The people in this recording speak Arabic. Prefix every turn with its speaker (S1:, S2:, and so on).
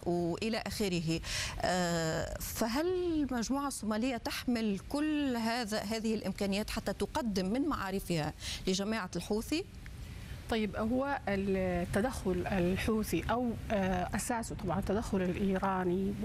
S1: وإلى آخره. فهل المجموعة الصومالية تحمل كل هذه الإمكانيات حتى تقدم من معارفها لجماعة الحوثي؟
S2: طيب، هو التدخل الحوثي أو أساسه طبعا التدخل الإيراني